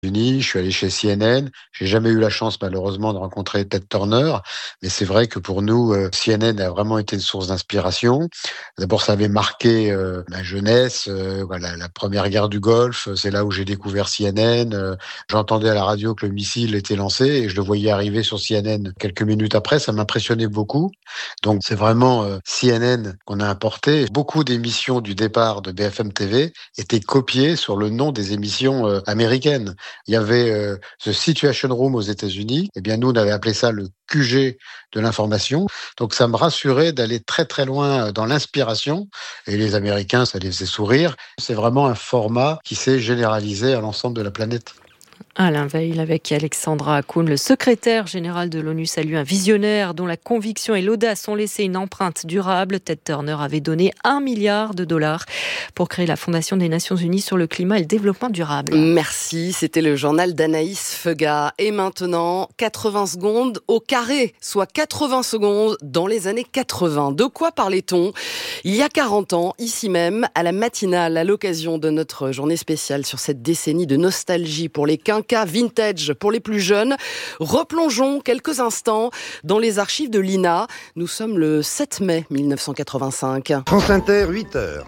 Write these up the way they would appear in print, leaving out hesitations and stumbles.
Je suis allé chez CNN. J'ai jamais eu la chance, malheureusement, de rencontrer Ted Turner. Mais c'est vrai que pour nous, CNN a vraiment été une source d'inspiration. D'abord, ça avait marqué ma jeunesse. Voilà, la première guerre du Golfe, c'est là où j'ai découvert CNN. J'entendais à la radio que le missile était lancé et je le voyais arriver sur CNN quelques minutes après. Ça m'impressionnait beaucoup. Donc, c'est vraiment CNN qu'on a importé. Beaucoup d'émissions du départ de BFM TV étaient copiées sur le nom des émissions américaines. Il y avait The Situation Room aux États-Unis. Eh bien, nous, on avait appelé ça le QG de l'information. Donc, ça me rassurait d'aller très, très loin dans l'inspiration. Et les Américains, ça les faisait sourire. C'est vraiment un format qui s'est généralisé à l'ensemble de la planète. Alain Veil avec Alexandra Kuhn, le secrétaire général de l'ONU, salue un visionnaire dont la conviction et l'audace ont laissé une empreinte durable. Ted Turner avait donné $1 milliard pour créer la Fondation des Nations Unies sur le climat et le développement durable. Merci, c'était le journal d'Anaïs Feuga. Et maintenant, 80 secondes au carré, soit 80 secondes dans les années 80. De quoi parlait-on il y a 40 ans, ici même, à la matinale, à l'occasion de notre journée spéciale sur cette décennie de nostalgie pour les quinquas vintage pour les plus jeunes. Replongeons quelques instants dans les archives de l'INA. Nous sommes le 7 mai 1985. France Inter, 8h.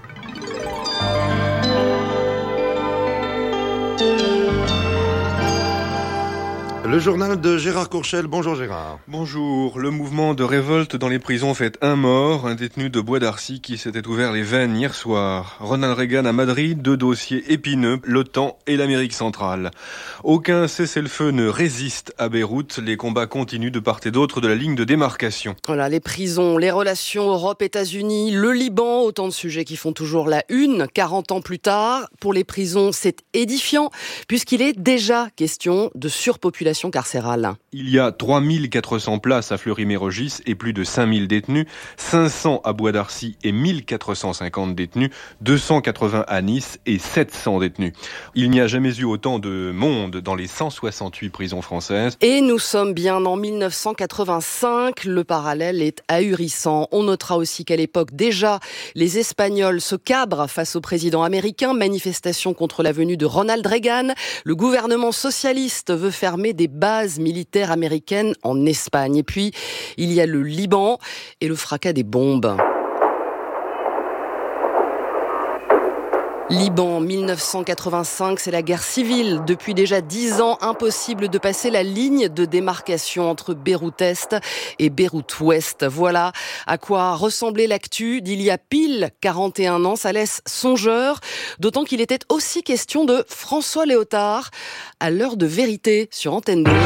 Le journal de Gérard Courchel. Bonjour Gérard. Bonjour. Le mouvement de révolte dans les prisons fait un mort, un détenu de Bois d'Arcy qui s'était ouvert les veines hier soir. Ronald Reagan à Madrid, 2 dossiers épineux, l'OTAN et l'Amérique centrale. Aucun cessez-le-feu ne résiste à Beyrouth. Les combats continuent de part et d'autre de la ligne de démarcation. Voilà, les prisons, les relations Europe-États-Unis, le Liban, autant de sujets qui font toujours la une, 40 ans plus tard. Pour les prisons, c'est édifiant, puisqu'il est déjà question de surpopulation carcérale. Il y a 3400 places à Fleury-Mérogis et plus de 5000 détenus, 500 à Bois d'Arcy et 1450 détenus, 280 à Nice et 700 détenus. Il n'y a jamais eu autant de monde dans les 168 prisons françaises. Et nous sommes bien en 1985, le parallèle est ahurissant. On notera aussi qu'à l'époque déjà, les Espagnols se cabrent face au président américain, manifestation contre la venue de Ronald Reagan. Le gouvernement socialiste veut fermer des bases militaires américaines en Espagne. Et puis, il y a le Liban et le fracas des bombes. Liban, 1985, c'est la guerre civile. Depuis déjà 10 ans, impossible de passer la ligne de démarcation entre Beyrouth-Est et Beyrouth-Ouest. Voilà à quoi ressemblait l'actu d'il y a pile 41 ans. Ça laisse songeur, d'autant qu'il était aussi question de François Léotard à l'heure de vérité sur Antenne 2.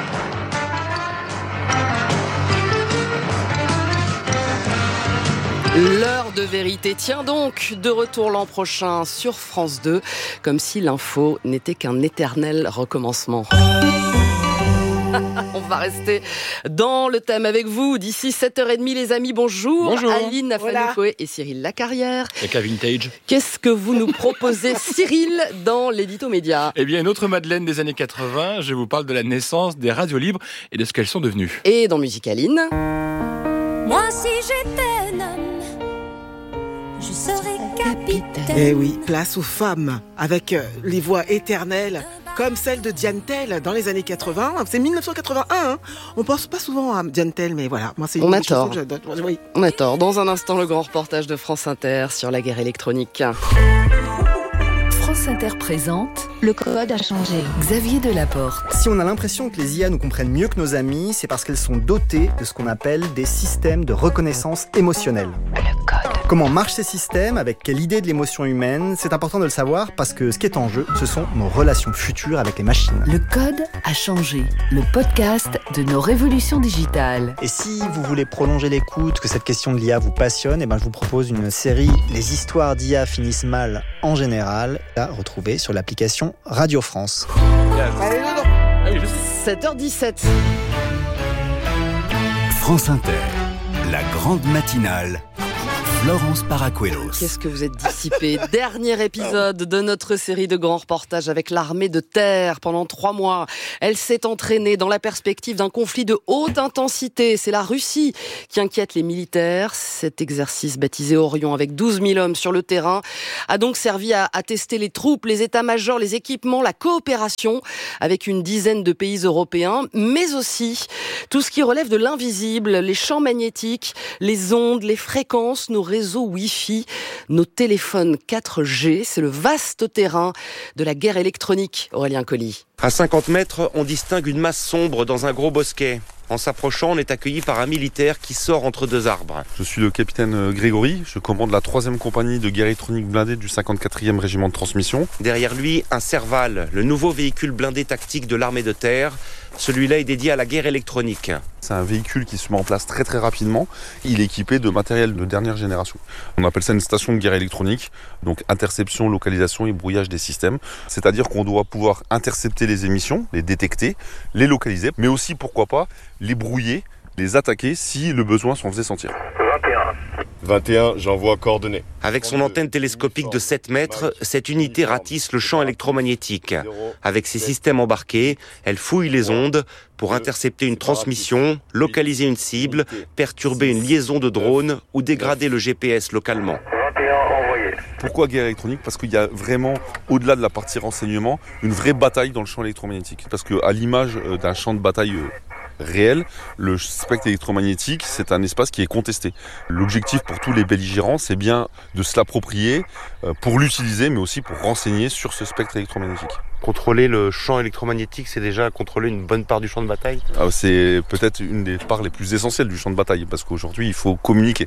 L'heure de vérité tient donc de retour l'an prochain sur France 2, comme si l'info n'était qu'un éternel recommencement. On va rester dans le thème avec vous d'ici 7h30 les amis, bonjour. Bonjour. Aline Nafanoukoé et Cyril Lacarrière. Avec la vintage. Qu'est-ce que vous nous proposez Cyril dans l'édito média? Eh bien, une autre Madeleine des années 80, je vous parle de la naissance des radios libres et de ce qu'elles sont devenues. Et dans Musicaline. Moi si j'étais un homme, je serais capitaine. Eh oui, place aux femmes, avec les voix éternelles, comme celle de Diane Tell dans les années 80. C'est 1981, hein. On pense pas souvent à Diane Tell, mais voilà. Moi, c'est On a une chanson tort. que j'adore. Oui. On a tort. Dans un instant, le grand reportage de France Inter sur la guerre électronique. France Inter présente Le code a changé. Xavier Delaporte. Si on a l'impression que les IA nous comprennent mieux que nos amis, c'est parce qu'elles sont dotées de ce qu'on appelle des systèmes de reconnaissance émotionnelle. Le code. Comment marchent ces systèmes, avec quelle idée de l'émotion humaine, c'est important de le savoir parce que ce qui est en jeu, ce sont nos relations futures avec les machines. Le code a changé. Le podcast de nos révolutions digitales. Et si vous voulez prolonger l'écoute, que cette question de l'IA vous passionne, je vous propose une série Les histoires d'IA finissent mal en général, à retrouver sur l'application Radio France. Allez, non. 7h17. France Inter, la grande matinale, Florence Paracuelos. Qu'est-ce que vous êtes dissipé. Dernier épisode de notre série de grands reportages avec l'armée de terre. Pendant 3 mois, elle s'est entraînée dans la perspective d'un conflit de haute intensité. C'est la Russie qui inquiète les militaires. Cet exercice baptisé Orion avec 12 000 hommes sur le terrain a donc servi à tester les troupes, les états-majors, les équipements, la coopération avec une dizaine de pays européens, mais aussi tout ce qui relève de l'invisible, les champs magnétiques, les ondes, les fréquences, nos réseaux Wi-Fi, nos téléphones 4G. C'est le vaste terrain de la guerre électronique, Aurélien Colli. À 50 mètres, on distingue une masse sombre dans un gros bosquet. En s'approchant, on est accueilli par un militaire qui sort entre 2 arbres. Je suis le capitaine Grégory, je commande la 3e compagnie de guerre électronique blindée du 54e régiment de transmission. Derrière lui, un Serval, le nouveau véhicule blindé tactique de l'armée de terre. Celui-là est dédié à la guerre électronique. C'est un véhicule qui se met en place très très rapidement. Il est équipé de matériel de dernière génération. On appelle ça une station de guerre électronique, donc interception, localisation et brouillage des systèmes. C'est-à-dire qu'on doit pouvoir intercepter les émissions, les détecter, les localiser, mais aussi, pourquoi pas, les brouiller, les attaquer si le besoin s'en faisait sentir. 21, j'envoie coordonnées. Avec son antenne télescopique de 7 mètres, cette unité ratisse le champ électromagnétique. Avec ses systèmes embarqués, elle fouille les ondes pour intercepter une transmission, localiser une cible, perturber une liaison de drones ou dégrader le GPS localement. Pourquoi guerre électronique ? Parce qu'il y a vraiment, au-delà de la partie renseignement, une vraie bataille dans le champ électromagnétique. Parce qu'à l'image d'un champ de bataille réel, le spectre électromagnétique, c'est un espace qui est contesté. L'objectif pour tous les belligérants, c'est bien de se l'approprier pour l'utiliser, mais aussi pour renseigner sur ce spectre électromagnétique. Contrôler le champ électromagnétique, c'est déjà contrôler une bonne part du champ de bataille ? C'est peut-être une des parts les plus essentielles du champ de bataille, parce qu'aujourd'hui, il faut communiquer.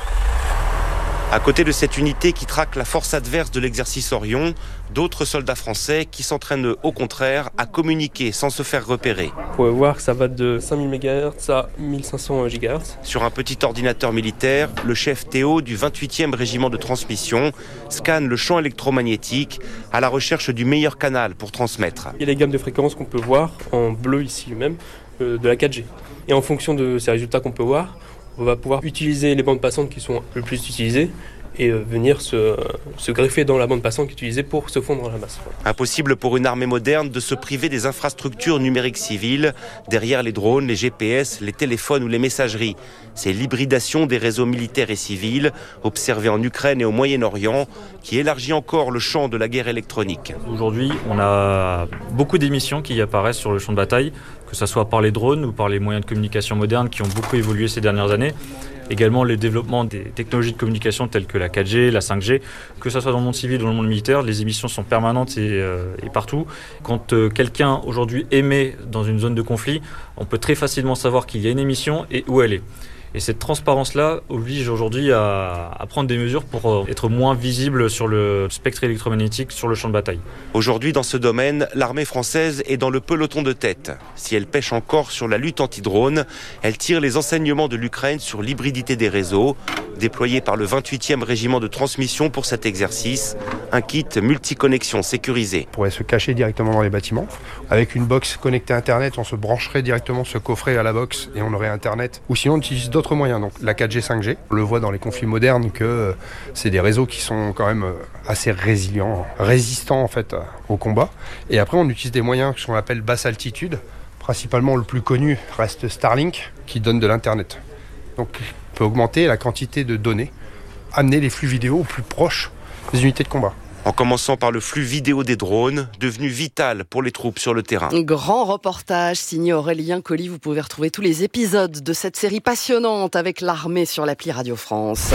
À côté de cette unité qui traque la force adverse de l'exercice Orion, d'autres soldats français qui s'entraînent au contraire à communiquer sans se faire repérer. Vous pouvez voir que ça va de 5000 MHz à 1500 GHz. Sur un petit ordinateur militaire, le chef Théo du 28e régiment de transmission scanne le champ électromagnétique à la recherche du meilleur canal pour transmettre. Il y a les gammes de fréquences qu'on peut voir en bleu ici même, de la 4G. Et en fonction de ces résultats qu'on peut voir, on va pouvoir utiliser les bandes passantes qui sont le plus utilisées et venir se greffer dans la bande passante utilisée pour se fondre dans la masse. Impossible pour une armée moderne de se priver des infrastructures numériques civiles, derrière les drones, les GPS, les téléphones ou les messageries. C'est l'hybridation des réseaux militaires et civils, observée en Ukraine et au Moyen-Orient, qui élargit encore le champ de la guerre électronique. Aujourd'hui, on a beaucoup d'émissions qui apparaissent sur le champ de bataille, que ce soit par les drones ou par les moyens de communication modernes qui ont beaucoup évolué ces dernières années. Également le développement des technologies de communication telles que la 4G, la 5G, que ce soit dans le monde civil ou dans le monde militaire, les émissions sont permanentes et partout. Quand quelqu'un aujourd'hui émet dans une zone de conflit, on peut très facilement savoir qu'il y a une émission et où elle est. Et cette transparence-là oblige aujourd'hui à prendre des mesures pour être moins visible sur le spectre électromagnétique sur le champ de bataille. Aujourd'hui, dans ce domaine, l'armée française est dans le peloton de tête. Si elle pêche encore sur la lutte anti-drone, elle tire les enseignements de l'Ukraine sur l'hybridité des réseaux, déployé par le 28e régiment de transmission pour cet exercice, un kit multiconnexion sécurisé. On pourrait se cacher directement dans les bâtiments. Avec une box connectée à Internet, on se brancherait directement ce coffret à la box et on aurait Internet. Ou sinon, on utilise d'autres moyens, donc la 4G, 5G. On le voit dans les conflits modernes que c'est des réseaux qui sont quand même assez résilients, résistants en fait au combat. Et après, on utilise des moyens qu'on appelle basse altitude. Principalement, le plus connu reste Starlink, qui donne de l'Internet. Donc, on peut augmenter la quantité de données, amener les flux vidéo au plus proche des unités de combat. En commençant par le flux vidéo des drones, devenu vital pour les troupes sur le terrain. Grand reportage signé Aurélien Colli. Vous pouvez retrouver tous les épisodes de cette série passionnante avec l'armée sur l'appli Radio France.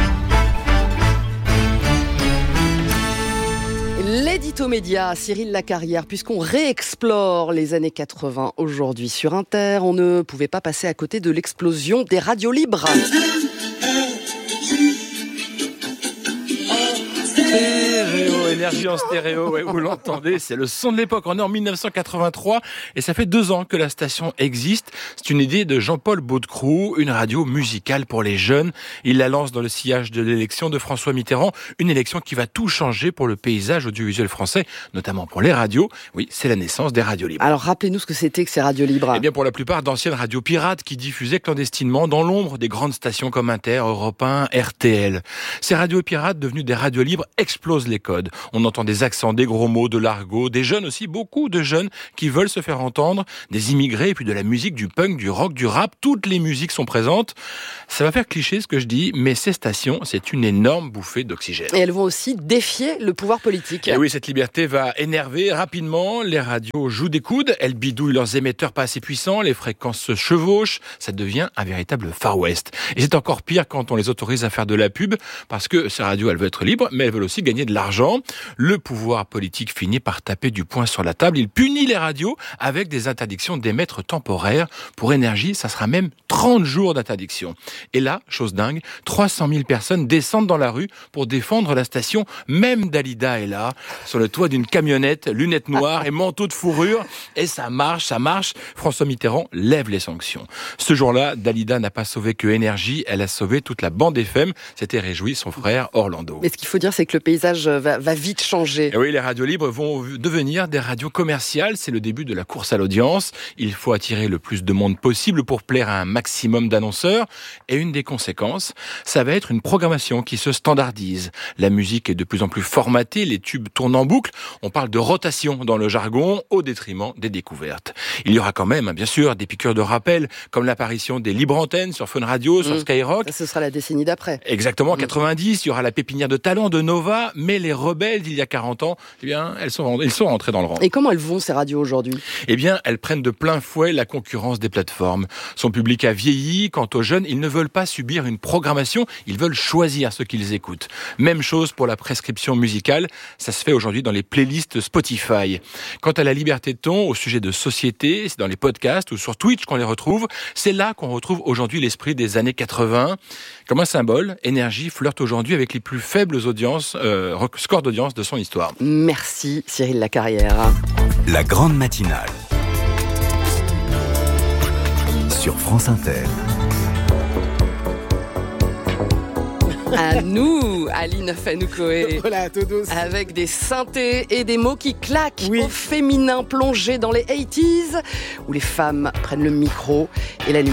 L'édito média, Cyril Lacarrière, puisqu'on réexplore les années 80 aujourd'hui sur Inter, on ne pouvait pas passer à côté de l'explosion des radios libres. Énergie en stéréo, ouais, vous l'entendez, c'est le son de l'époque. On est en 1983 et ça fait 2 ans que la station existe. C'est une idée de Jean-Paul Baudecroux, une radio musicale pour les jeunes. Il la lance dans le sillage de l'élection de François Mitterrand, une élection qui va tout changer pour le paysage audiovisuel français, notamment pour les radios. Oui, c'est la naissance des radios libres. Alors rappelez-nous ce que c'était que ces radios libres. Eh bien pour la plupart d'anciennes radios pirates qui diffusaient clandestinement dans l'ombre des grandes stations comme Inter, Europe 1, RTL. Ces radios pirates devenues des radios libres explosent les codes. On entend des accents, des gros mots, de l'argot, des jeunes aussi, beaucoup de jeunes qui veulent se faire entendre, des immigrés et puis de la musique, du punk, du rock, du rap, toutes les musiques sont présentes. Ça va faire cliché ce que je dis, mais ces stations, c'est une énorme bouffée d'oxygène. Et elles vont aussi défier le pouvoir politique. Et oui, cette liberté va énerver rapidement. Les radios jouent des coudes, elles bidouillent leurs émetteurs pas assez puissants, les fréquences se chevauchent, ça devient un véritable Far West. Et c'est encore pire quand on les autorise à faire de la pub, parce que ces radios, elles veulent être libres, mais elles veulent aussi gagner de l'argent. Le pouvoir politique finit par taper du poing sur la table. Il punit les radios avec des interdictions d'émettre temporaires. Pour Énergie, ça sera même 30 jours d'interdiction. Et là, chose dingue, 300 000 personnes descendent dans la rue pour défendre la station. Même Dalida est là, sur le toit d'une camionnette, lunettes noires et manteau de fourrure. Et ça marche, ça marche. François Mitterrand lève les sanctions. Ce jour-là, Dalida n'a pas sauvé que Énergie, elle a sauvé toute la bande FM. S'était réjoui son frère Orlando. Mais ce qu'il faut dire, c'est que le paysage va vite changer. Et oui, les radios libres vont devenir des radios commerciales. C'est le début de la course à l'audience. Il faut attirer le plus de monde possible pour plaire à un maximum d'annonceurs. Et une des conséquences, ça va être une programmation qui se standardise. La musique est de plus en plus formatée, les tubes tournent en boucle. On parle de rotation dans le jargon au détriment des découvertes. Il y aura quand même, bien sûr, des piqûres de rappel, comme l'apparition des libres antennes sur Fun Radio, sur Skyrock. Ce sera la décennie d'après. Exactement, 90, il y aura la pépinière de talent de Nova, mais les rebelles d'il y a 40 ans, eh bien, ils sont rentrés dans le rang. Et comment elles vont, ces radios, aujourd'hui ? Eh bien, elles prennent de plein fouet la concurrence des plateformes. Son public a vieilli. Quant aux jeunes, ils ne veulent pas subir une programmation, ils veulent choisir ce qu'ils écoutent. Même chose pour la prescription musicale, ça se fait aujourd'hui dans les playlists Spotify. Quant à la liberté de ton, au sujet de société, c'est dans les podcasts ou sur Twitch qu'on les retrouve. C'est là qu'on retrouve aujourd'hui l'esprit des années 80. Comme un symbole, Énergie flirte aujourd'hui avec les plus faibles audiences, scores d'audience de son histoire. Merci Cyril Lacarrière. La grande matinale sur France Inter. À nous, Aline Fanoukoé. Voilà, à todos. Avec des synthés et des mots qui claquent au féminin plongé dans les 80s, où les femmes prennent le micro et la